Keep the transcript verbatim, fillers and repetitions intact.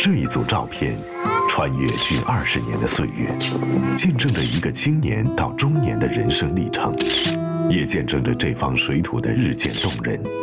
这一组照片，穿越近二十年的岁月，见证着一个青年到中年的人生历程，也见证着这方水土的日渐动人。